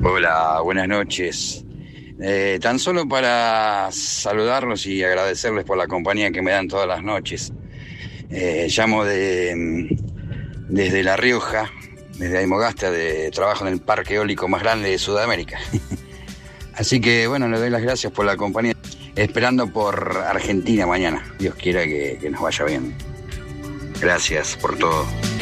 Hola, buenas noches. Tan solo para saludarlos y agradecerles por la compañía que me dan todas las noches. Llamo desde La Rioja, desde Aymogasta, trabajo en el parque eólico más grande de Sudamérica. Así que bueno, les doy las gracias por la compañía. Esperando por Argentina mañana. Dios quiera que nos vaya bien. Gracias por todo.